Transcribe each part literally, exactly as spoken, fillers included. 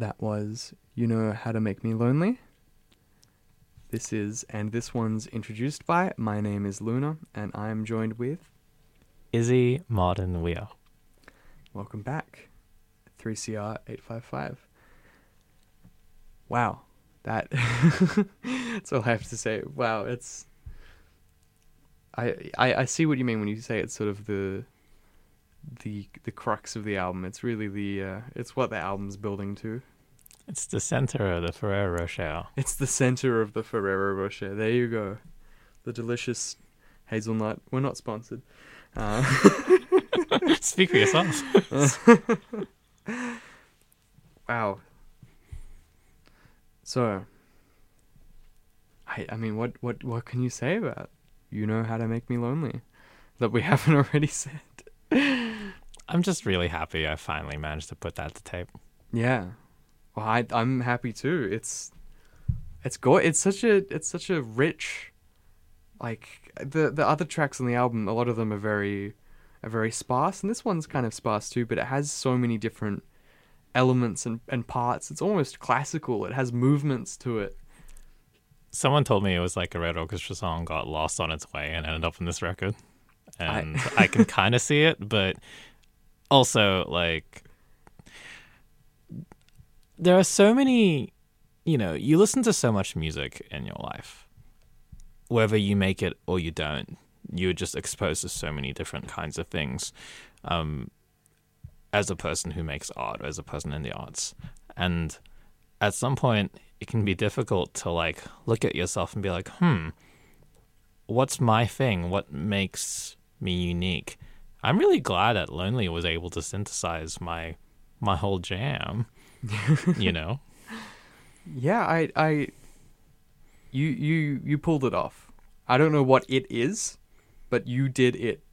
That was You Know How to Make Me Lonely. This is, and this one's introduced by, my name is Luna, and I'm joined with... Izzy Martin Weir. Welcome back. three C R eight five five. Wow. That... That's all I have to say. Wow, it's... I, I I see what you mean when you say it's sort of the... the the crux of the album. It's really the... Uh, it's what the album's building to. It's the center of the Ferrero Rocher. It's the center of the Ferrero Rocher. There you go. The delicious hazelnut. We're not sponsored. Uh, Speak for yourself. Wow. So, I I mean, what, what, what can you say about You Know How to Make Me Lonely that we haven't already said? I'm just really happy I finally managed to put that to tape. Yeah. Well, I I'm happy too. It's it's go it's such a it's such a rich, like the the other tracks on the album, a lot of them are very are very sparse, and this one's kind of sparse too, but it has so many different elements and, and parts. It's almost classical. It has movements to it. Someone told me it was like a Red Orchestra song got lost on its way and ended up in this record. And I, I can kind of see it, but also, like, there are so many, you know, you listen to so much music in your life. Whether you make it or you don't, you're just exposed to so many different kinds of things. Um, as a person who makes art, or as a person in the arts. And at some point, it can be difficult to, like, look at yourself and be like, hmm, what's my thing? What makes me unique? I'm really glad that Lonely was able to synthesize my my whole jam, you know? Yeah, I, I, you, you, you pulled it off. I don't know what it is, but you did it.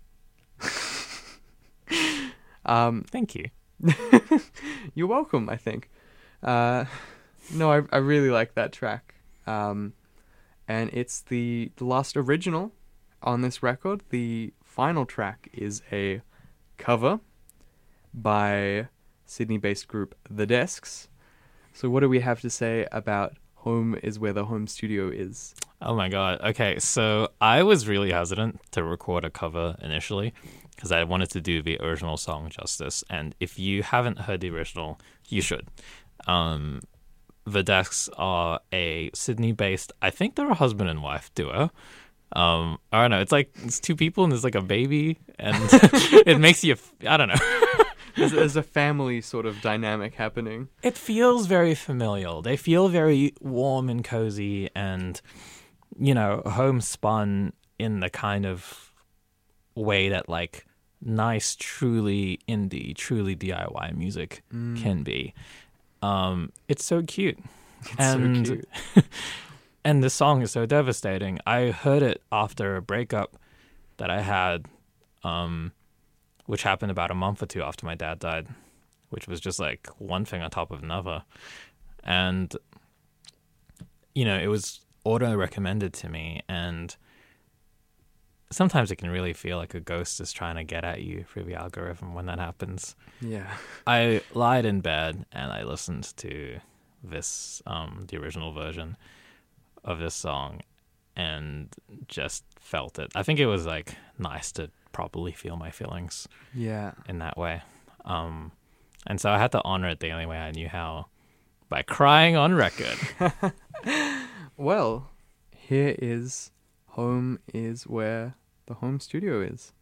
Um, Thank you. You're welcome, I think. Uh, no, I I really like that track. Um, and it's the, the last original on this record. The final track is a cover by Sydney-based group The Desks. So what do we have to say about Home is Where the Home Studio Is? Oh my God. Okay, so I was really hesitant to record a cover initially because I wanted to do the original song justice. And if you haven't heard the original, you should. Um, the Desks are a Sydney-based, I think they're a husband and wife duo. Um, I don't know. It's like it's two people and there's like a baby, and it makes you. I don't know. there's, there's a family sort of dynamic happening. It feels very familial. They feel very warm and cozy, and you know, homespun in the kind of way that like nice, truly indie, truly D I Y music Mm. can be. Um, it's so cute. It's and so cute. and the song is so devastating. I heard it after a breakup that I had, um, which happened about a month or two after my dad died, which was just like one thing on top of another. And, you know, it was auto recommended to me, and sometimes it can really feel like a ghost is trying to get at you through the algorithm when that happens. Yeah. I lied in bed and I listened to this, um, the original version of this song, and just felt it. I think it was like nice to properly feel my feelings Yeah. in that way. Um, and so I had to honor it the only way I knew how, by crying on record. Well, here is Home is Where the Home Studio Is.